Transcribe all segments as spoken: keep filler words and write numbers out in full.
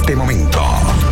este momento.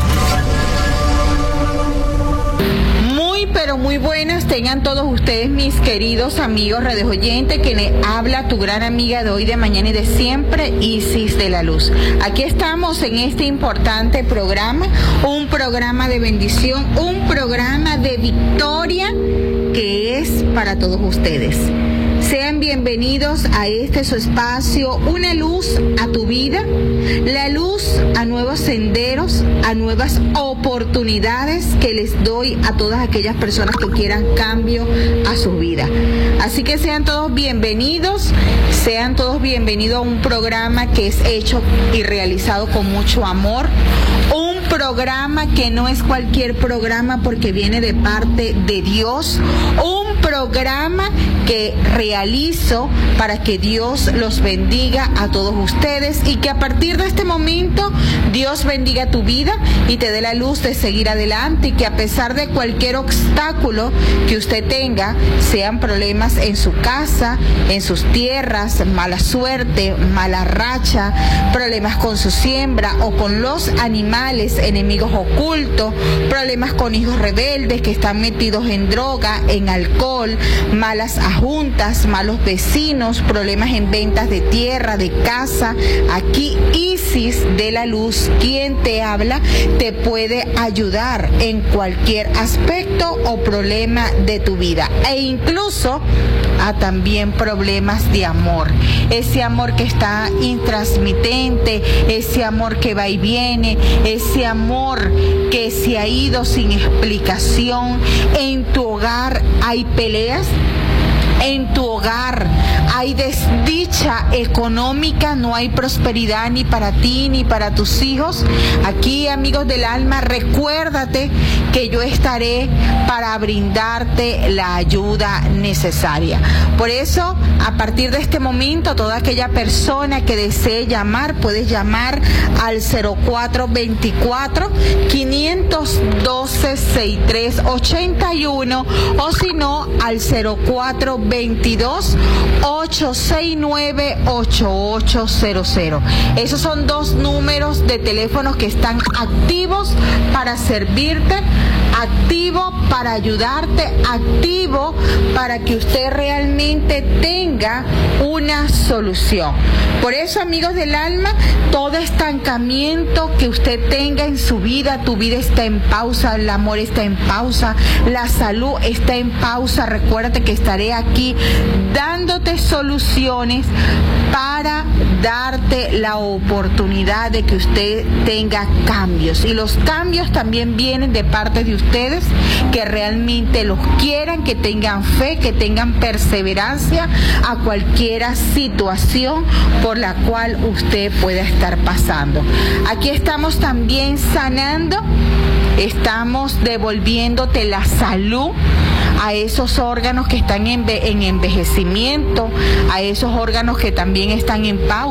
Pero muy buenas tengan todos ustedes, mis queridos amigos radioyentes, que le habla tu gran amiga de hoy, de mañana y de siempre, Isis de la Luz. Aquí estamos en este importante programa, un programa de bendición, un programa de victoria que es para todos ustedes. Sean bienvenidos a este su espacio, una luz a tu vida, la luz a nuevos senderos, a nuevas oportunidades que les doy a todas aquellas personas que quieran cambio a su vida. Así que sean todos bienvenidos, sean todos bienvenidos a un programa que es hecho y realizado con mucho amor, un programa que no es cualquier programa porque viene de parte de Dios, un programa que realizo para que Dios los bendiga a todos ustedes y que a partir de este momento Dios bendiga tu vida y te dé la luz de seguir adelante, y que a pesar de cualquier obstáculo que usted tenga, sean problemas en su casa, en sus tierras, mala suerte, mala racha, problemas con su siembra o con los animales, enemigos ocultos, problemas con hijos rebeldes que están metidos en droga, en alcohol, malas juntas, malos vecinos, problemas en ventas de tierra, de casa. Aquí Isis de la Luz, quien te habla, te puede ayudar en cualquier aspecto o problema de tu vida, e incluso a también problemas de amor, ese amor que está intransmitente, ese amor que va y viene, ese amor que se ha ido sin explicación. En tu hogar hay peleas, en tu hogar hay desdicha económica, no hay prosperidad ni para ti ni para tus hijos. Aquí, amigos del alma, recuérdate que yo estaré para brindarte la ayuda necesaria. Por eso, a partir de este momento, toda aquella persona que desee llamar, puedes llamar al cero cuatro veinticuatro, quinientos doce, sesenta y tres ochenta y uno, o si no, al cero cuatro veintidós, ochocientos sesenta y nueve, ochenta y ocho cero cero. Esos son dos números de teléfonos que están activos para servirte, activo para ayudarte, activo para que usted realmente tenga una solución. Por eso, amigos del alma, todo estancamiento que usted tenga en su vida, tu vida está en pausa, el amor está en pausa, la salud está en pausa. Recuérdate que estaré aquí dándote soluciones para darte la oportunidad de que usted tenga cambios. Y los cambios también vienen de parte de ustedes, que realmente los quieran, que tengan fe, que tengan perseverancia a cualquier situación por la cual usted pueda estar pasando. Aquí estamos también sanando, estamos devolviéndote la salud a esos órganos que están en envejecimiento, a esos órganos que también están en pausa.